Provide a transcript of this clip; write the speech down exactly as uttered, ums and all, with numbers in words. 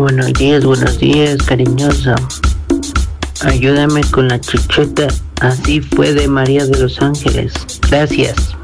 Buenos días, buenos días, cariñosa. Ayúdame con la chichota. Así fue de María de los Ángeles. Gracias.